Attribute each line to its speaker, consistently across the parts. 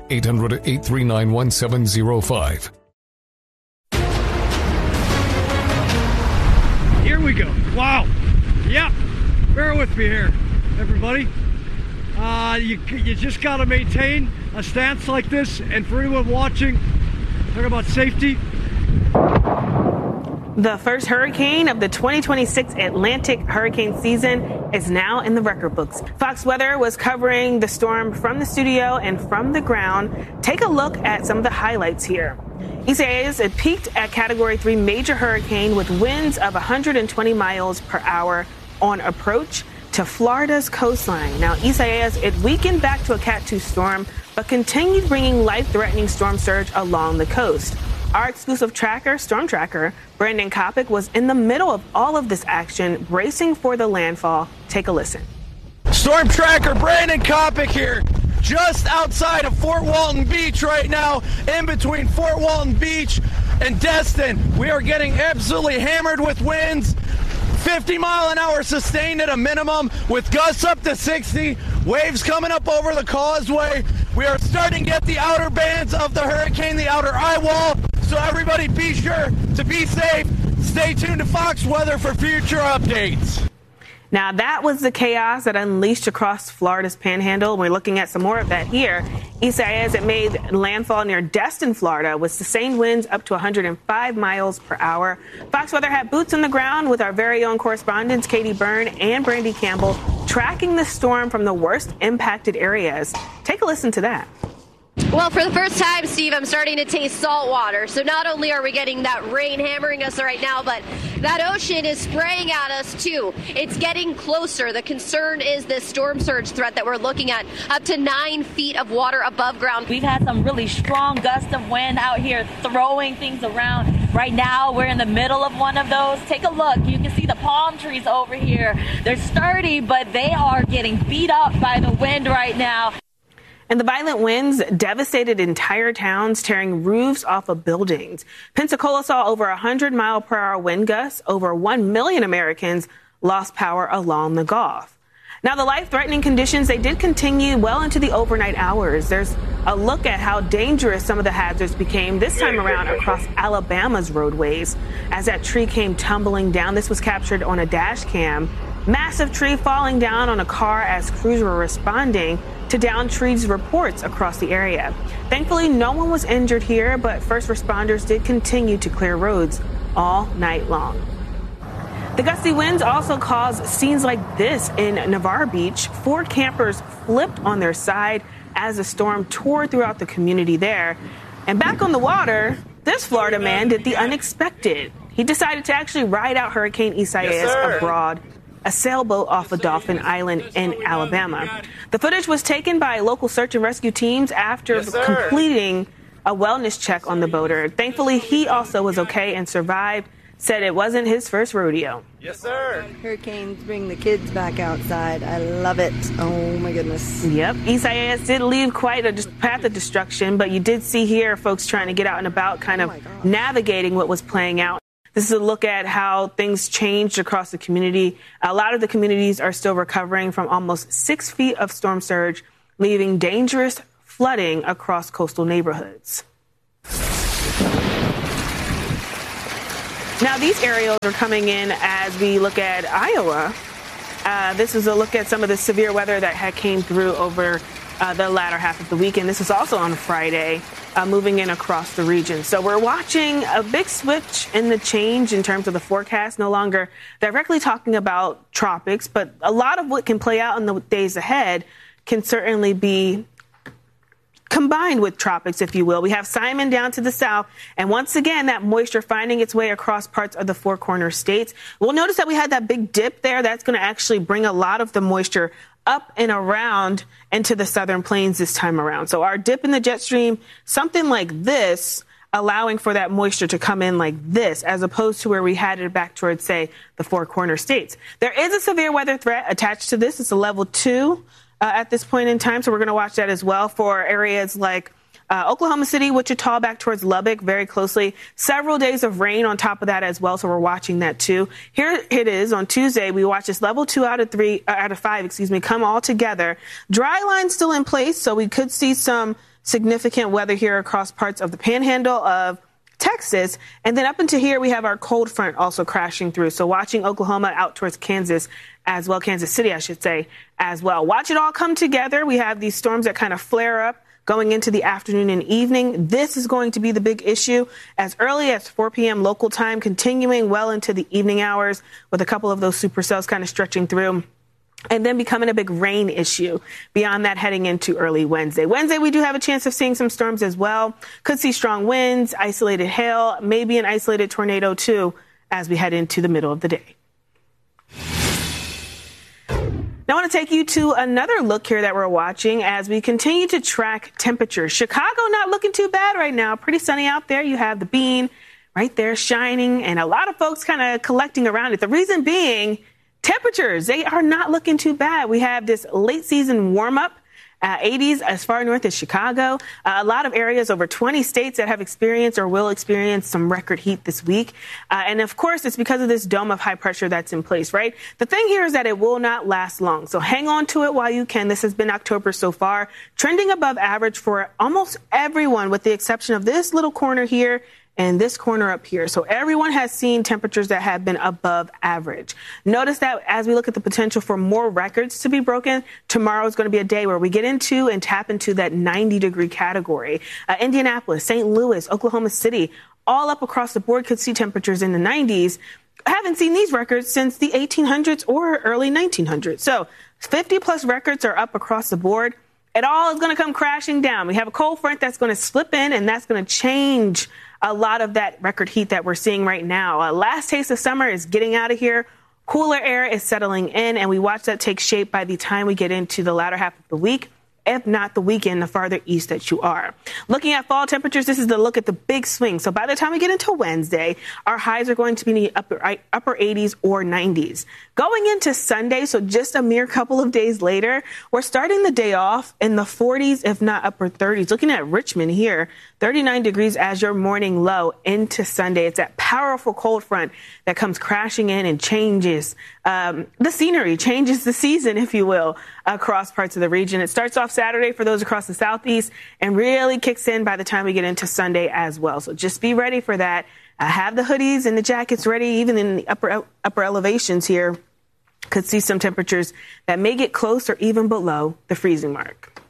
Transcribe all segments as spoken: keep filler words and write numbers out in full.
Speaker 1: eight hundred, eight three nine, one seven zero five.
Speaker 2: Here we go. Wow. Yeah. Bear with me here, everybody. Uh, you, you just got to maintain a stance like this. And for anyone watching, talk about safety.
Speaker 3: The first hurricane of the twenty twenty-six Atlantic hurricane season is now in the record books. Fox Weather was covering the storm from the studio and from the ground. Take a look at some of the highlights here. Isaias, it peaked at Category three major hurricane with winds of one hundred twenty miles per hour on approach to Florida's coastline. Now, Isaias, it weakened back to a Cat two storm, but continued bringing life-threatening storm surge along the coast. Our exclusive tracker, Storm Tracker, Brandon Kopic, was in the middle of all of this action, bracing for the landfall. Take a listen.
Speaker 4: Storm Tracker Brandon Kopic here, just outside of Fort Walton Beach right now, in between Fort Walton Beach and Destin. We are getting absolutely hammered with winds, fifty mile an hour sustained at a minimum, with gusts up to sixty, waves coming up over the causeway. We are starting to get the outer bands of the hurricane, the outer eye wall. So everybody be sure to be safe. Stay tuned to Fox Weather for future updates.
Speaker 3: Now, that was the chaos that unleashed across Florida's panhandle. We're looking at some more of that here. Isaias, it made landfall near Destin, Florida, with sustained winds up to one hundred five miles per hour. Fox Weather had boots on the ground with our very own correspondents, Katie Byrne and Brandy Campbell, tracking the storm from the worst impacted areas. Take a listen to that.
Speaker 5: Well, for the first time, Steve, I'm starting to taste salt water. So not only are we getting that rain hammering us right now, but that ocean is spraying at us, too. It's getting closer. The concern is this storm surge threat that we're looking at, up to nine feet of water above ground.
Speaker 6: We've had some really strong gusts of wind out here throwing things around. Right now, we're in the middle of one of those. Take a look. You can see the palm trees over here. They're sturdy, but they are getting beat up by the wind right now.
Speaker 3: And the violent winds devastated entire towns, tearing roofs off of buildings. Pensacola saw over one hundred mile per hour wind gusts. Over one million Americans lost power along the Gulf. Now, the life-threatening conditions, they did continue well into the overnight hours. There's a look at how dangerous some of the hazards became this time around across Alabama's roadways as that tree came tumbling down. This was captured on a dash cam. Massive tree falling down on a car as crews were responding to down trees reports across the area. Thankfully, no one was injured here, but first responders did continue to clear roads all night long. The gusty winds also caused scenes like this in Navarre Beach. Four campers flipped on their side as the storm tore throughout the community there. And back on the water, this Florida man did the unexpected. He decided to actually ride out Hurricane Isaias yes, abroad, a sailboat off of Dauphin Island in Alabama. The footage was taken by local search and rescue teams after yes, completing a wellness check on the boater. Thankfully, he also was okay and survived. Said it wasn't his first rodeo.
Speaker 7: Yes, sir. Hurricanes bring the kids back outside. I love it. Oh, my goodness.
Speaker 3: Yep. Isaias did leave quite a path of destruction, but you did see here folks trying to get out and about, kind of oh navigating what was playing out. This is a look at how things changed across the community. A lot of the communities are still recovering from almost six feet of storm surge, leaving dangerous flooding across coastal neighborhoods. Now, these areas are coming in as we look at Iowa. Uh, this is a look at some of the severe weather that had came through over uh, the latter half of the weekend. This is also on Friday, uh, moving in across the region. So we're watching a big switch in the change in terms of the forecast, no longer directly talking about tropics, but a lot of what can play out in the days ahead can certainly be combined with tropics, if you will. We have Simon down to the south, and once again, that moisture finding its way across parts of the Four Corners states. We'll notice that we had that big dip there. That's going to actually bring a lot of the moisture up and around into the southern plains this time around. So our dip in the jet stream, something like this, allowing for that moisture to come in like this, as opposed to where we had it back towards, say, the Four Corner states. There is a severe weather threat attached to this. It's a level two. Uh, at this point in time, so we're going to watch that as well for areas like uh, Oklahoma City, Wichita, back towards Lubbock, very closely. Several days of rain on top of that as well, so we're watching that too. Here it is on Tuesday. We watch this level two out of three, uh, out of five, excuse me, come all together. Dry line still in place, so we could see some significant weather here across parts of the panhandle of Texas. And then up into here, we have our cold front also crashing through. So watching Oklahoma out towards Kansas as well, Kansas City, I should say, as well. Watch it all come together. We have these storms that kind of flare up going into the afternoon and evening. This is going to be the big issue as early as four p.m. local time, continuing well into the evening hours with a couple of those supercells kind of stretching through, and then becoming a big rain issue beyond that heading into early Wednesday. Wednesday, we do have a chance of seeing some storms as well. Could see strong winds, isolated hail, maybe an isolated tornado too as we head into the middle of the day. Now I want to take you to another look here that we're watching as we continue to track temperatures. Chicago not looking too bad right now. Pretty sunny out there. You have the bean right there shining and a lot of folks kind of collecting around it. The reason being, temperatures, they are not looking too bad. We have this late season warm up, uh, eighties as far north as Chicago. Uh, a lot of areas, over twenty states that have experienced or will experience some record heat this week. Uh, and of course, it's because of this dome of high pressure that's in place, right? The thing here is that it will not last long. So hang on to it while you can. This has been October so far, trending above average for almost everyone with the exception of this little corner here and this corner up here. So everyone has seen temperatures that have been above average. Notice that as we look at the potential for more records to be broken, tomorrow is going to be a day where we get into and tap into that ninety degree category. Uh, Indianapolis, Saint Louis, Oklahoma City, all up across the board could see temperatures in the nineties. I haven't seen these records since the eighteen hundreds or early nineteen hundreds. So fifty plus records are up across the board. It all is going to come crashing down. We have a cold front that's going to slip in, and that's going to change a lot of that record heat that we're seeing right now. Uh, last taste of summer is getting out of here. Cooler air is settling in, and we watch that take shape by the time we get into the latter half of the week, if not the weekend, the farther east that you are. Looking at fall temperatures, this is the look at the big swing. So by the time we get into Wednesday, our highs are going to be in the upper, upper eighties or nineties. Going into Sunday, so just a mere couple of days later, we're starting the day off in the forties, if not upper thirties. Looking at Richmond here, thirty-nine degrees as your morning low into Sunday. It's that powerful cold front that comes crashing in and changes um, the scenery, changes the season, if you will, across parts of the region. It starts off Saturday for those across the southeast and really kicks in by the time we get into Sunday as well. So just be ready for that. Uh, have the hoodies and the jackets ready, even in the upper upper elevations here. Could see some temperatures that may get close or even below the freezing mark.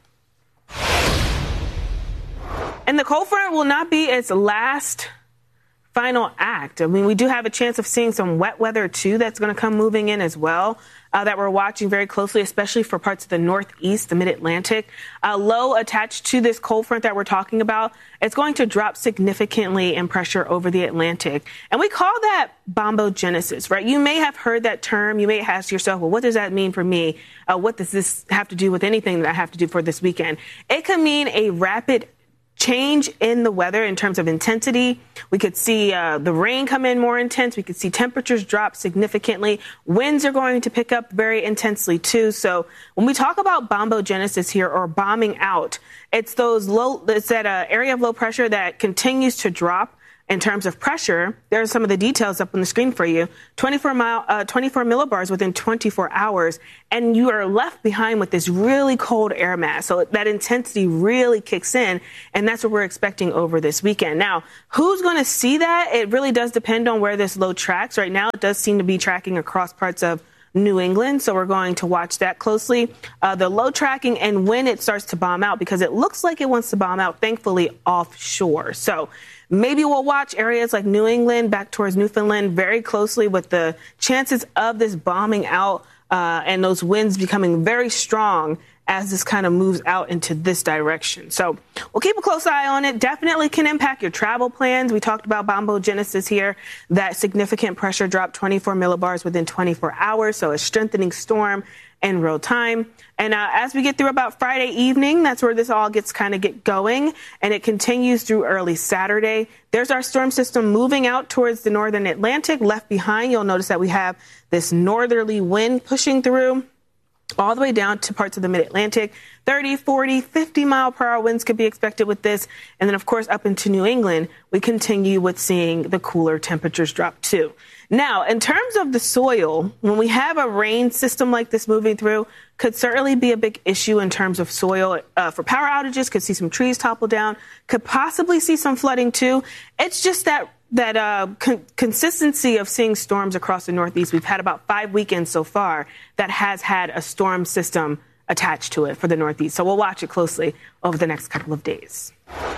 Speaker 3: And the cold front will not be its last final act. I mean, we do have a chance of seeing some wet weather, too, that's going to come moving in as well, uh, that we're watching very closely, especially for parts of the Northeast, the Mid-Atlantic. Uh, low attached to this cold front that we're talking about, it's going to drop significantly in pressure over the Atlantic. And we call that bombogenesis, right? You may have heard that term. You may ask yourself, well, what does that mean for me? Uh, what does this have to do with anything that I have to do for this weekend? It can mean a rapid change in the weather in terms of intensity. We could see uh, the rain come in more intense. We could see temperatures drop significantly. Winds are going to pick up very intensely, too. So when we talk about bombogenesis here, or bombing out, it's those low, it's that uh, area of low pressure that continues to drop in terms of pressure. There are some of the details up on the screen for you. twenty-four mile, uh, twenty-four millibars within twenty-four hours, and you are left behind with this really cold air mass. So that intensity really kicks in, and that's what we're expecting over this weekend. Now, who's going to see that? It really does depend on where this low tracks. Right now, it does seem to be tracking across parts of New England, so we're going to watch that closely. Uh, the low tracking and when it starts to bomb out, because it looks like it wants to bomb out, thankfully, offshore. So maybe we'll watch areas like New England back towards Newfoundland very closely with the chances of this bombing out uh, and those winds becoming very strong as this kind of moves out into this direction. So we'll keep a close eye on it. Definitely can impact your travel plans. We talked about bombogenesis here, that significant pressure drop, twenty-four millibars within twenty-four hours. So a strengthening storm in real time. And uh, as we get through about Friday evening, that's where this all gets kind of get going. And it continues through early Saturday. There's our storm system moving out towards the northern Atlantic. Left behind, you'll notice that we have this northerly wind pushing through. all the way down to parts of the mid-Atlantic. thirty, forty, fifty mile per hour winds could be expected with this. And then, of course, up into New England, we continue with seeing the cooler temperatures drop too. Now, in terms of the soil, when we have a rain system like this moving through, could certainly be a big issue in terms of soil uh, for power outages, could see some trees topple down, could possibly see some flooding too. It's just that that uh, con- consistency of seeing storms across the Northeast. We've had about five weekends so far that has had a storm system attached to it for the Northeast. So we'll watch it closely over the next couple of days.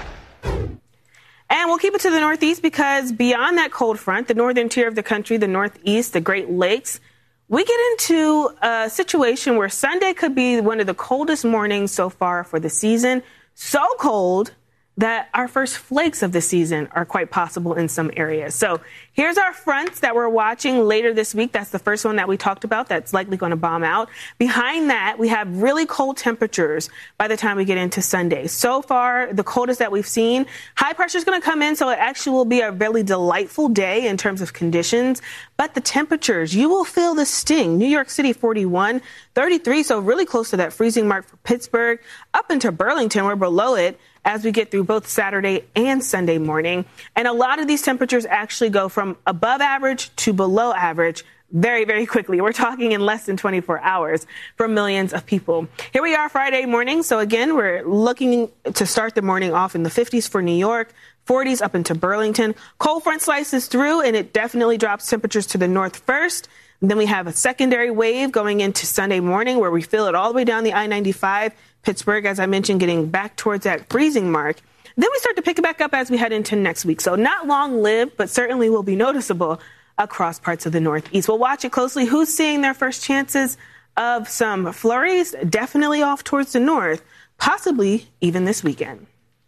Speaker 3: And we'll keep it to the Northeast because beyond that cold front, the northern tier of the country, the Northeast, the Great Lakes, we get into a situation where Sunday could be one of the coldest mornings so far for the season. So cold that our first flakes of the season are quite possible in some areas. So here's our fronts that we're watching later this week. That's the first one that we talked about that's likely going to bomb out. Behind that, we have really cold temperatures by the time we get into Sunday. So far, the coldest that we've seen. High pressure is going to come in, so it actually will be a really delightful day in terms of conditions. But the temperatures, you will feel the sting. New York City, forty-one, thirty-three, so really close to that freezing mark for Pittsburgh. Up into Burlington, we're below it as we get through both Saturday and Sunday morning. And a lot of these temperatures actually go from above average to below average very, very quickly. We're talking in less than twenty-four hours for millions of people. Here we are Friday morning. So again, we're looking to start the morning off in the fifties for New York, forties up into Burlington. Cold front slices through and it definitely drops temperatures to the north first. And then we have a secondary wave going into Sunday morning where we feel it all the way down the I ninety-five. Pittsburgh, as I mentioned, getting back towards that freezing mark. Then we start to pick it back up as we head into next week. So not long-lived, but certainly will be noticeable across parts of the Northeast. We'll watch it closely. Who's seeing their first chances of some flurries? Definitely off towards the north, possibly even this weekend.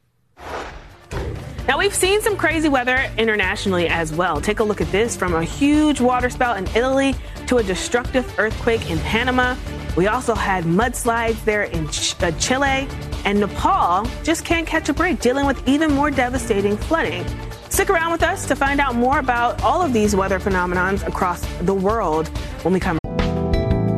Speaker 3: Now, we've seen some crazy weather internationally as well. Take a look at this, from a huge waterspout in Italy to a destructive earthquake in Panama. We also had mudslides there in Ch- uh, Chile, and Nepal just can't catch a break, dealing with even more devastating flooding. Stick around with us to find out more about all of these weather phenomenons across the world when we come